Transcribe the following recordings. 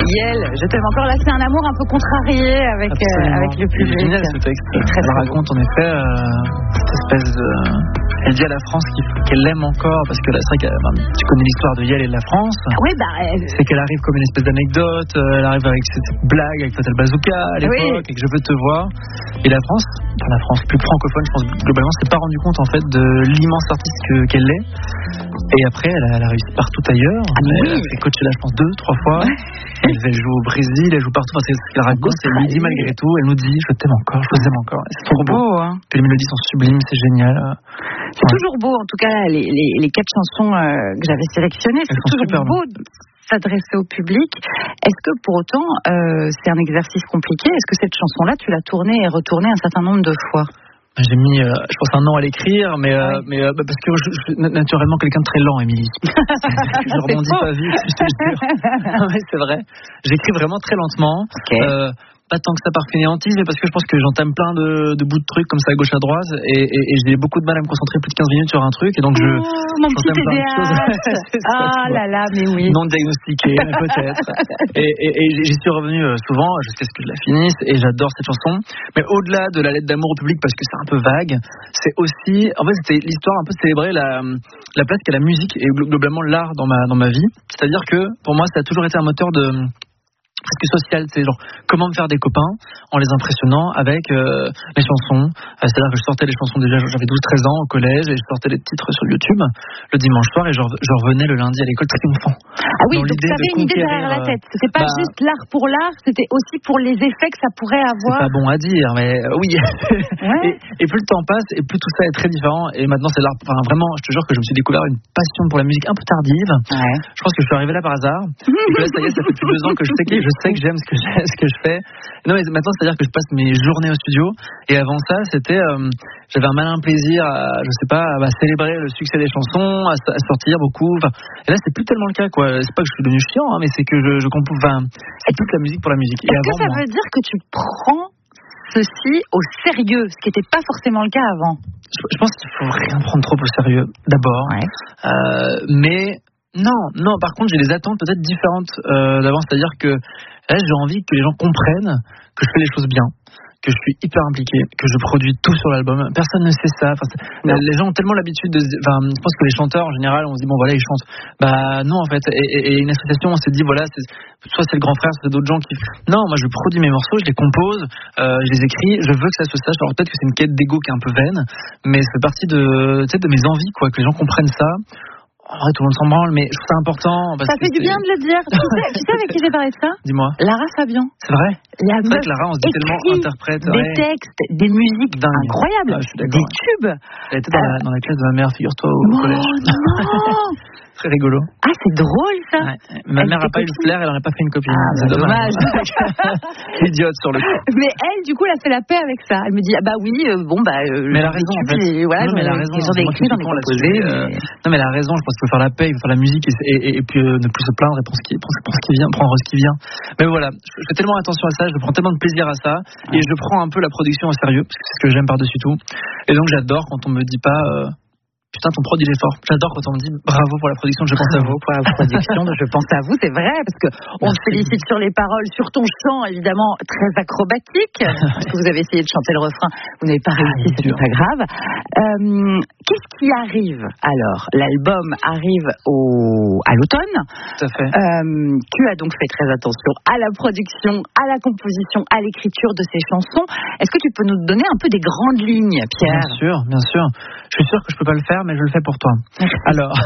Yael, je t'aime encore. Là, c'est un amour un peu contrarié avec le public. C'est génial ce texte. Elle raconte en effet cette espèce de... Elle dit à la France qu'elle l'aime encore, parce que là, c'est vrai que tu connais l'histoire de Yael et de la France. Oui, c'est qu'elle arrive comme une espèce d'anecdote, elle arrive avec cette blague avec Fatal Bazooka à l'époque, et que je veux te voir. Et la France plus francophone, je pense globalement, s'est pas rendu compte en fait de l'immense artiste qu'elle est. Et après, elle a réussi partout ailleurs. Elle a fait coacher là, je pense 2-3 fois. Elle joue au Brésil, elle joue partout. Enfin, c'est ce qu'elle raconte. Elle lui dit malgré tout, elle nous dit je t'aime encore, je vous aime encore. C'est trop beau. Hein. Puis les mélodies sont sublimes, c'est génial. C'est toujours beau, en tout cas, les 4 chansons que j'avais sélectionnées. C'est toujours beau de s'adresser au public. Est-ce que pour autant, c'est un exercice compliqué? Est-ce que cette chanson-là, tu l'as tournée et retournée un certain nombre de fois? J'ai mis, je pense, 1 an à l'écrire, mais parce que je suis naturellement quelqu'un de très lent, Émilie. Je rebondis pas vite, je te jure. Ouais, c'est vrai. J'écris vraiment très lentement. Okay. Pas tant que ça par fainéantise, mais parce que je pense que j'entame plein de bouts de trucs comme ça à gauche à droite, et j'ai beaucoup de mal à me concentrer plus de 15 minutes sur un truc, et donc mon petit TDAH. Ah là là, mais oui. Non diagnostiqué, peut-être. Et j'y suis revenu souvent jusqu'à ce que je la finisse, et j'adore cette chanson. Mais au-delà de la lettre d'amour au public, parce que c'est un peu vague, c'est aussi, en fait, c'était l'histoire un peu de célébrer la place qu'a la musique et globalement l'art dans ma vie. C'est-à-dire que pour moi, ça a toujours été un moteur de presque social, c'est genre comment me faire des copains en les impressionnant avec les chansons. C'est-à-dire que je sortais les chansons déjà, j'avais 12-13 ans au collège, et je sortais les titres sur YouTube le dimanche soir, et je revenais le lundi à l'école triomphant. Ah oui, donc tu avais une idée derrière la tête. C'était pas juste l'art pour l'art, c'était aussi pour les effets que ça pourrait avoir. C'est pas bon à dire, mais oui. Ouais. et plus le temps passe, et plus tout ça est très différent. Et maintenant c'est l'art. Enfin vraiment, je te jure que je me suis découvert une passion pour la musique un peu tardive. Ouais. Je pense que je suis arrivé là par hasard. Et que là, ça y est, ça fait plus de 2 ans que je sais que j'aime ce que je fais. Non, mais maintenant, c'est-à-dire que je passe mes journées au studio. Et avant ça, c'était, j'avais un malin plaisir à, je sais pas, à célébrer le succès des chansons, à sortir beaucoup. Enfin, et là, c'est plus tellement le cas, quoi. C'est pas que je suis devenu chiant, hein, mais c'est que je comprends. Enfin, c'est toute la musique pour la musique. Est-ce que ça veut dire que tu prends ceci au sérieux, ce qui n'était pas forcément le cas avant? Je pense qu'il faut rien prendre trop au sérieux, d'abord. Ouais. Mais non. Par contre, j'ai des attentes peut-être différentes d'avant. C'est-à-dire que là, j'ai envie que les gens comprennent que je fais les choses bien, que je suis hyper impliqué, que je produis tout sur l'album. Personne ne sait ça. Enfin, les gens ont tellement l'habitude de... Enfin, je pense que les chanteurs, en général, on se dit, bon, voilà, ils chantent. Bah, non, en fait. Et une association, on s'est dit, voilà, soit c'est le grand frère, soit c'est d'autres gens qui... Non, moi, je produis mes morceaux, je les compose, je les écris, je veux que ça se sache. Alors, peut-être que c'est une quête d'ego qui est un peu vaine, mais c'est partie de mes envies, quoi, que les gens comprennent ça. En vrai, tout le monde s'en branle, mais je trouve ça important. Parce ça fait du bien de le dire. Tu sais avec qui j'ai parlé de ça? Dis-moi. Lara Fabian. C'est vrai? C'est vrai que Lara, on se dit tellement interprète. Des textes, des musiques incroyables, des tubes. Elle était dans la classe de ma mère, figure-toi, au collège. Non. Très rigolo. Ah, c'est drôle ça. Ouais. Ma mère n'a pas eu le flair, elle n'en a pas fait une copine. Ah, c'est dommage. Idiote sur le coup. Mais elle, du coup, elle a fait la paix avec ça. Elle me dit, ah bah oui, mais elle a raison en fait. Voilà, non, mais elle a raison. J'en ai écrit, j'en ai composé. Non, mais elle a raison. Je pense qu'il faut faire la paix, il faut faire la musique et puis ne plus se plaindre et prendre ce qui vient, prendre ce qui vient. Mais voilà, je fais tellement attention à ça, je prends tellement de plaisir à ça, et je prends un peu la production au sérieux parce que c'est ce que j'aime par-dessus tout. Et donc j'adore quand on me dit pas. Putain, ton prod il est fort. J'adore quand on me dit bravo pour la production, je pense à vous. Pour la production, je pense à vous, c'est vrai, parce que on se félicite sur les paroles, sur ton chant, évidemment, très acrobatique. Parce que vous avez essayé de chanter le refrain, vous n'avez pas réussi, c'est pas grave. Qu'est-ce qui arrive alors? L'album arrive à l'automne. Tout à fait. Tu as donc fait très attention à la production, à la composition, à l'écriture de ces chansons. Est-ce que tu peux nous donner un peu des grandes lignes, Pierre? Bien sûr. Je suis sûr que je peux pas le faire, mais je le fais pour toi. Alors,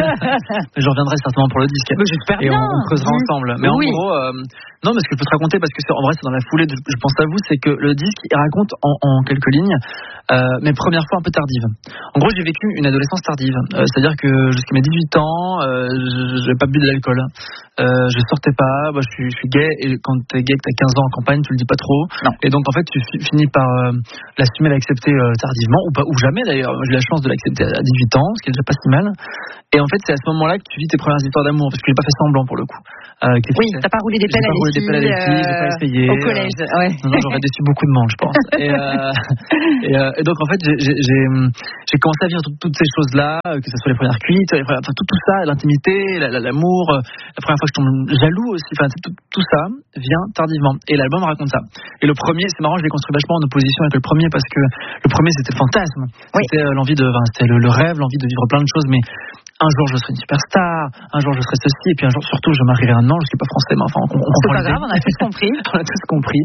je reviendrai certainement pour le disque. J'espère bien. On creusera ensemble. Mais en gros, non, mais ce que je peux te raconter, parce que en vrai, c'est dans la foulée, je pense à vous, c'est que le disque, il raconte en quelques lignes mes premières fois un peu tardives. En gros, j'ai vécu une adolescence tardive. C'est-à-dire que jusqu'à mes 18 ans, j'ai pas bu de l'alcool. Je sortais pas, je suis gay, et quand t'es gay, que t'as 15 ans en campagne, tu le dis pas trop. Non. Et donc, en fait, tu finis par l'assumer, l'accepter tardivement, ou pas, ou jamais d'ailleurs. J'ai eu la chance de l'accepter à 18 18 ans, ce qui est déjà pas si mal. Et en fait, c'est à ce moment-là que tu vis tes premières histoires d'amour, parce que j'ai pas fait semblant pour le coup. Oui, t'as pas roulé des pelles à l'équipe, j'ai pas essayé. Au collège, ouais. Non, j'aurais déçu beaucoup de monde, je pense. Et donc en fait, j'ai commencé à vivre toutes ces choses-là, que ce soit les premières cuites, tout ça, l'intimité, l'amour, la première fois que je tombe jaloux aussi, enfin tout ça vient tardivement. Et l'album raconte ça. Et le premier, c'est marrant, je l'ai construit vachement en opposition avec le premier, parce que le premier c'était le fantasme, c'était l'envie c'était le rêve, l'envie de vivre plein de choses, mais un jour je serai une superstar, un jour je serai ceci, et puis un jour surtout je marierai un ange. Je suis pas français, mais enfin on comprend. C'est pas grave, on a tous compris. On a tous compris.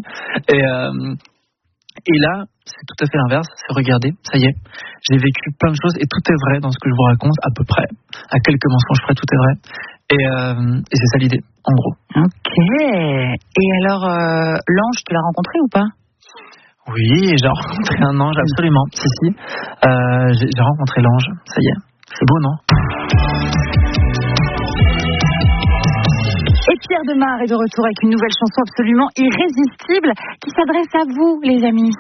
Et là, c'est tout à fait l'inverse. C'est regarder, ça y est, j'ai vécu plein de choses et tout est vrai dans ce que je vous raconte, à peu près. À quelques mensonges près, tout est vrai. Et c'est ça l'idée, en gros. Ok. Et alors, l'ange, tu l'as rencontré ou pas? Oui, j'ai rencontré un ange, absolument. Si. J'ai rencontré l'ange, ça y est. C'est beau, non? Et Pierre Demar est de retour avec une nouvelle chanson absolument irrésistible qui s'adresse à vous, les amis.